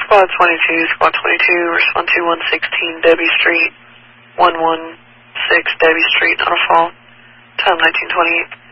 Squad 22, Squad 22, respond to 116 Debbie Street, 116 Debbie Street, not a phone, time 1928.